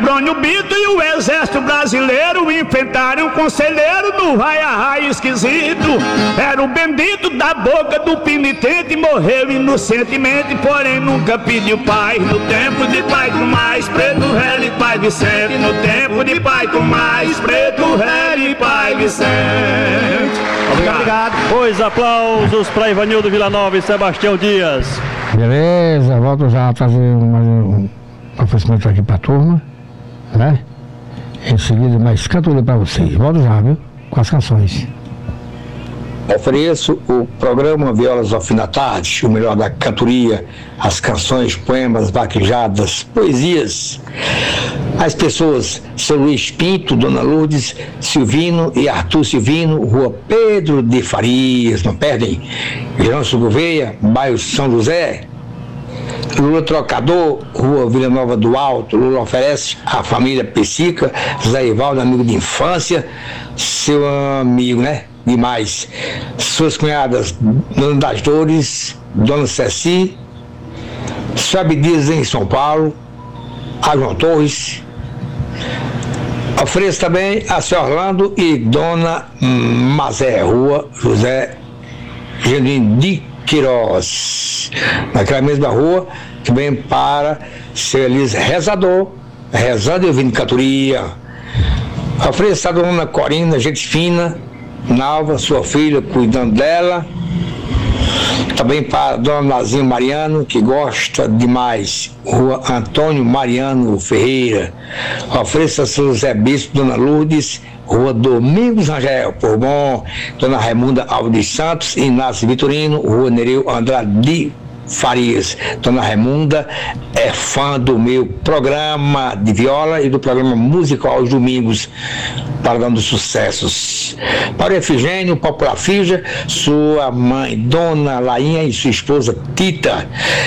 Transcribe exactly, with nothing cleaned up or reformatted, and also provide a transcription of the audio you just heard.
Brônio Bito e o exército brasileiro enfrentaram um conselheiro no raia-raia esquisito. Era o bendito da boca do penitente, morreu inocentemente, porém nunca pediu paz. No tempo de pai com mais preto, velho e pai Vicente. No tempo de pai com mais preto, velho e pai Vicente. Obrigado. Obrigado. Pois aplausos para Ivanildo Villanova e Sebastião Dias. Beleza, volto já a trazer mais um oferecimento aqui para a turma, né? Em seguida, mais cantoria para vocês. Volto já, viu? Com as canções. Ofereço o programa Violas ao Fim da Tarde, o melhor da cantoria, as canções, poemas, vaquejadas, poesias. As pessoas, seu Luiz Pinto, Dona Lourdes Silvino e Arthur Silvino, Rua Pedro de Farias, não perdem. Leôncio Gouveia, bairro São José. Lula Trocador, Rua Vila Nova do Alto. Lula oferece à família Pessica, José Ivaldo, amigo de infância, seu amigo, né? Demais. Suas cunhadas, Dona das Dores, Dona Ceci, Sabe Dias em São Paulo, a João Torres. Ofereço também a Seu Orlando e Dona Mazé, Rua José Genuíno de Queiroz. Naquela mesma rua, também para Seu Elis Rezador, rezando e ouvindo cantoria. Ofereço a Dona Corina, gente fina, Nalva, sua filha, cuidando dela. Também para Dona Nazinha Mariano, que gosta demais, Rua Antônio Mariano Ferreira. Ofereço a São José Bispo, Dona Lourdes, Rua Domingos Angel, por bom, Dona Raimunda Alves Santos, Inácio Vitorino, Rua Nereu Andrade de Farias. Dona Raimunda é fã do meu programa de viola e do programa musical aos domingos, para dando sucessos. Para o Efigênio Popular Fija, sua mãe, Dona Lainha, e sua esposa Tita.